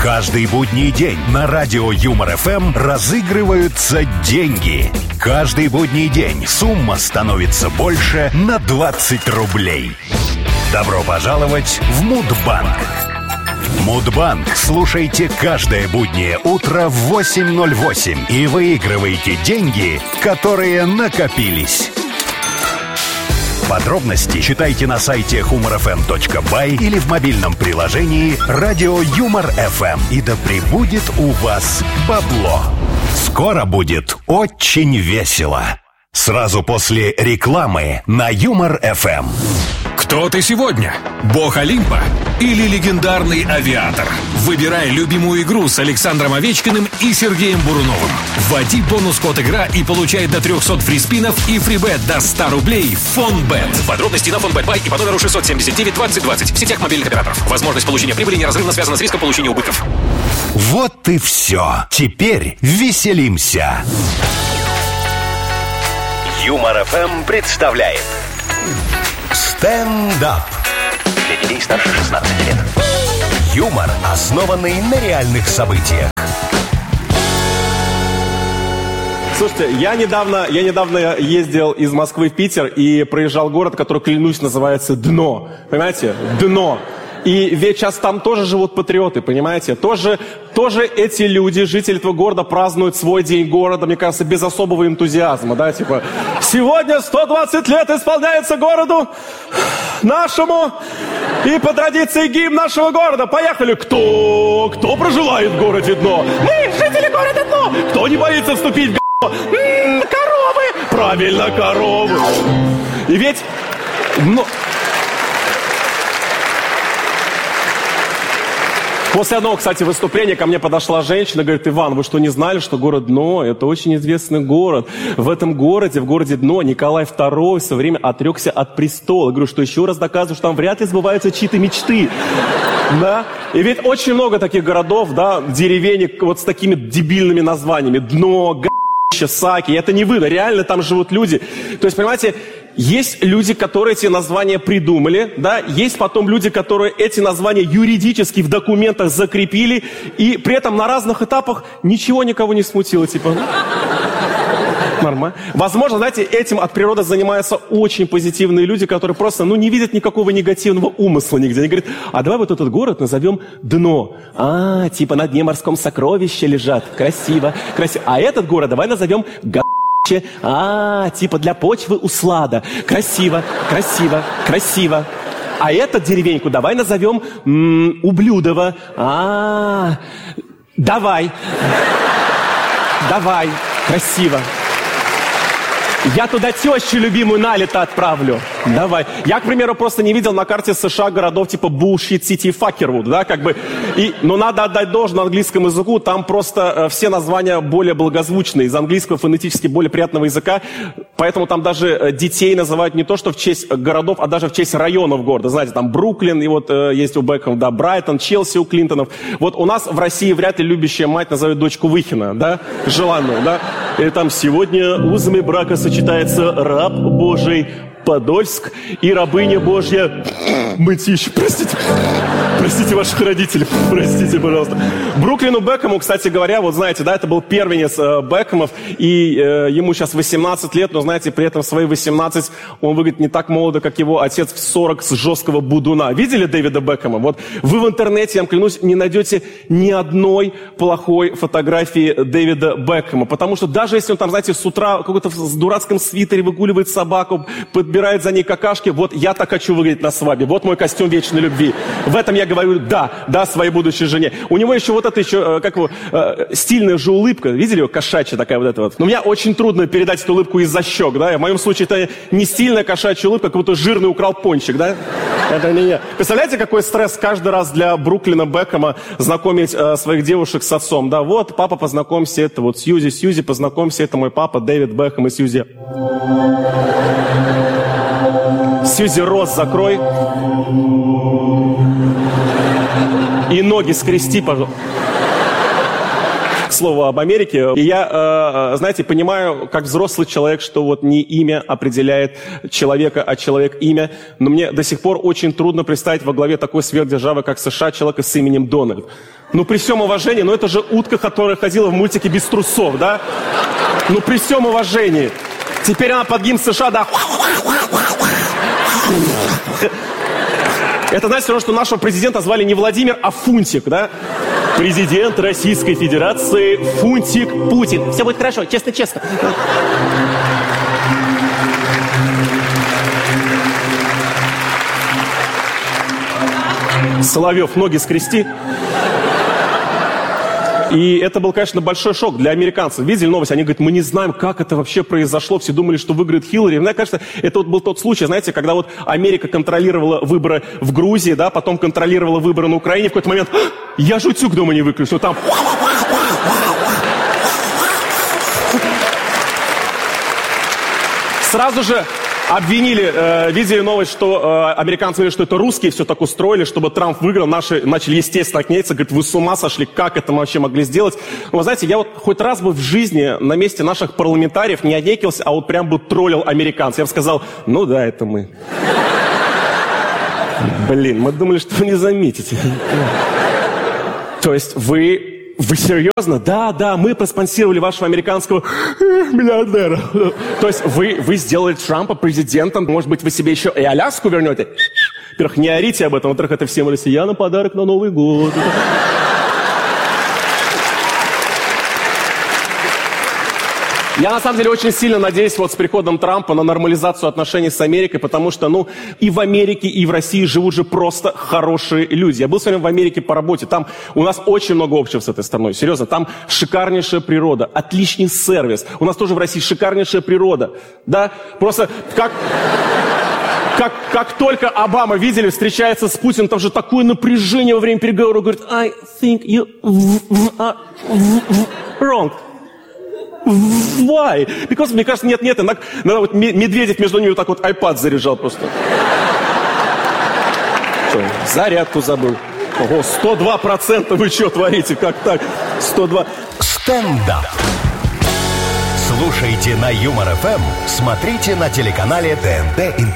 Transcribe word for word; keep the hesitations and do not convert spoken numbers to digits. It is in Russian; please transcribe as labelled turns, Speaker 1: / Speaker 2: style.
Speaker 1: Каждый будний день на радио Юмор эф эм разыгрываются деньги. Каждый будний день сумма становится больше на двадцать рублей. Добро пожаловать в Мудбанк. Мудбанк слушайте каждое буднее утро в восемь ноль восемь и выигрывайте деньги, которые накопились. Подробности читайте на сайте humor эф эм точка бай или в мобильном приложении «Радио Юмор эф эм». И да пребудет у вас бабло. Скоро будет очень весело. Сразу после рекламы на Юмор эф эм.
Speaker 2: Кто ты сегодня? Бог Олимпа или легендарный авиатор? Выбирай любимую игру с Александром Овечкиным и Сергеем Буруновым. Вводи бонус-код «Игра» и получай до триста фриспинов и фрибет до ста рублей в Фонбет. Подробности на Фонбет.бай и по номеру шестьсот семьдесят девять двадцать двадцать в сетях мобильных операторов. Возможность получения прибыли неразрывно связана с риском получения убытков.
Speaker 1: Вот и все. Теперь веселимся. Юмор эф эм представляет стендап. Для детей старше шестнадцати лет. Юмор, основанный на реальных событиях.
Speaker 3: Слушайте, я недавно, я недавно ездил из Москвы в Питер и проезжал город, который, клянусь, называется Дно. Понимаете? Дно. И ведь сейчас там тоже живут патриоты, понимаете? Тоже, тоже эти люди, жители этого города, празднуют свой день города, мне кажется, без особого энтузиазма, да, типа, сегодня сто двадцать лет исполняется городу нашему, и по традиции гимн нашего города. Поехали! Кто? Кто проживает в городе Дно? Мы, жители города Дно! Кто не боится вступить в г***? М-м, коровы! Правильно, коровы! И ведь... Ну... После одного, кстати, выступления ко мне подошла женщина, говорит: Иван, вы что, не знали, что город Дно – это очень известный город? В этом городе, в городе Дно, Николай второй в свое время отрекся от престола. Я говорю, что еще раз доказываю, что там вряд ли сбываются чьи-то мечты. Да? И ведь очень много таких городов, да, деревень вот с такими дебильными названиями. Дно, г***ща, Саки. Это не вы, реально там живут люди. То есть, понимаете... Есть люди, которые эти названия придумали, да, есть потом люди, которые эти названия юридически в документах закрепили, и при этом на разных этапах ничего никого не смутило, типа, нормально. Возможно, знаете, этим от природы занимаются очень позитивные люди, которые просто, ну, не видят никакого негативного умысла нигде. Они говорят: а давай вот этот город назовем Дно. А, типа на дне морском сокровища лежат. Красиво, красиво. А этот город давай назовем Га... А, типа для почвы услада. Красиво, красиво, красиво. А эту деревеньку давай назовем м- Ублюдово. А, давай. Давай, красиво. Я туда тещу любимую на лето отправлю. Давай. Я, к примеру, просто не видел на карте США городов типа Bullshit City и Fuckerwood, да, как бы. И, но надо отдать должное английскому языку, там просто э, все названия более благозвучные, из английского фонетически более приятного языка, поэтому там даже э, детей называют не то, что в честь городов, а даже в честь районов города. Знаете, там Бруклин, и вот э, есть у Бекхэма, да, Брайтон, Челси у Клинтонов. Вот у нас в России вряд ли любящая мать назовет дочку Выхина, да, желанную, да. Или там сегодня узами брака сочетается раб Божий Подольск и рабыня Божья Мытищ. Простите, простите ваших родителей, простите, пожалуйста. Бруклину Бекхэму, кстати говоря, вот знаете, да, это был первенец э, Бекхэмов, и э, ему сейчас восемнадцать лет, но, знаете, при этом в свои восемнадцать он выглядит не так молодо, как его отец в сорок с жесткого будуна. Видели Дэвида Бекхэма? Вот вы в интернете, я вам клянусь, не найдете ни одной плохой фотографии Дэвида Бекхэма, потому что даже если он там, знаете, с утра в каком-то дурацком свитере выгуливает собаку, подбирает за ней какашки, вот я так хочу выглядеть на свадьбе, вот мой костюм вечной любви. В этом я говорю да, да, своей будущей жене. У него еще вот это еще, как его, стильная же улыбка, видели его, кошачья такая вот эта вот. Но мне очень трудно передать эту улыбку из-за щек, да, в моем случае это не стильная кошачья улыбка, как будто жирный украл пончик, да. Это не я. Представляете, какой стресс каждый раз для Бруклина Бекхэма знакомить э, своих девушек с отцом, да, вот, папа, познакомься, это вот Сьюзи, Сьюзи, познакомься, это мой папа, Дэвид Бекхэм и Сьюзи. Сьюзи, рот закрой. И ноги скрести, пожалуйста. К слову об Америке. И я, э, знаете, понимаю, как взрослый человек, что вот не имя определяет человека, а человек имя. Но мне до сих пор очень трудно представить во главе такой сверхдержавы, как США, человека с именем Дональд. Ну, при всем уважении, ну это же утка, которая ходила в мультике без трусов, да? Ну, при всем уважении. Теперь она под гимн США, да. Это, знаете, все равно, что нашего президента звали не Владимир, а Фунтик, да? Президент Российской Федерации Фунтик Путин. Все будет хорошо, честно-честно. Соловьев, ноги скрести. И это был, конечно, большой шок для американцев. Видели новость? Они говорят, мы не знаем, как это вообще произошло. Все думали, что выиграет Хиллари. Мне кажется, это вот был тот случай, знаете, когда вот Америка контролировала выборы в Грузии, да, потом контролировала выборы на Украине. В какой-то момент я же утюг дома не выключил. Там... Сразу же обвинили, э, видели новость, что э, американцы говорили, что это русские все так устроили, чтобы Трамп выиграл. Наши начали, естественно, отнеться. Говорят, вы с ума сошли, как это мы вообще могли сделать? Но, вы знаете, я вот хоть раз бы в жизни на месте наших парламентариев не отнекился, а вот прям бы троллил американцев. Я бы сказал, ну да, это мы. Блин, мы думали, что вы не заметите. То есть вы... Вы серьезно? Да, да, мы проспонсировали вашего американского миллиардера. То есть вы, вы сделали Трампа президентом, может быть, вы себе еще и Аляску вернете? Во-первых, не орите об этом, во-вторых, это всем россиянам подарок на Новый год. Я, на самом деле, очень сильно надеюсь вот с приходом Трампа на нормализацию отношений с Америкой, потому что, ну, и в Америке, и в России живут же просто хорошие люди. Я был с вами в Америке по работе, там у нас очень много общего с этой страной, серьезно, там шикарнейшая природа, отличный сервис. У нас тоже в России шикарнейшая природа, да, просто как... Как, как только Обама, видели, встречается с Путиным, там же такое напряжение во время переговоров, говорит, I think you are wrong. Why? Because, мне кажется, нет-нет, иногда, иногда вот Медведев между ними вот так вот iPad заряжал просто. Что, зарядку забыл. Ого, сто два процента вы что творите, как так? сто два.
Speaker 1: Стендап. Слушайте на Юмор ФМ, смотрите на телеканале ТНТ Интернет.